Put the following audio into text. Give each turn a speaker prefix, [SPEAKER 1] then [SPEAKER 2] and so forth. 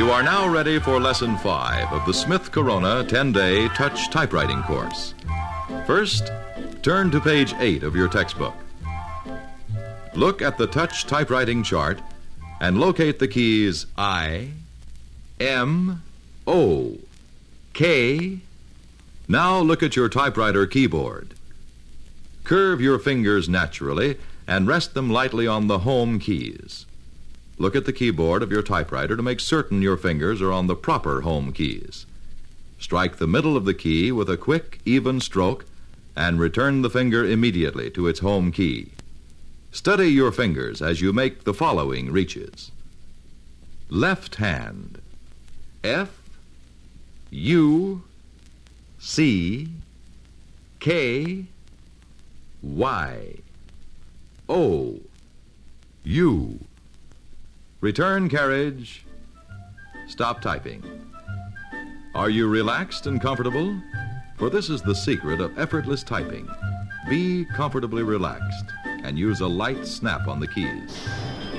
[SPEAKER 1] You are now ready for Lesson 5 of the Smith Corona 10-day touch typewriting course. First, turn to page 8 of your textbook. Look at the touch typewriting chart and locate the keys I, M, O, K. Now look at your typewriter keyboard. Curve your fingers naturally and rest them lightly on the home keys. Look at the keyboard of your typewriter to make certain your fingers are on the proper home keys. Strike the middle of the key with a quick, even stroke and return the finger immediately to its home key. Study your fingers as you make the following reaches. Left hand, F, U, C, K, Y, O, U. Return carriage. Stop typing. Are you relaxed and comfortable? For this is the secret of effortless typing. Be comfortably relaxed and use a light snap on the keys.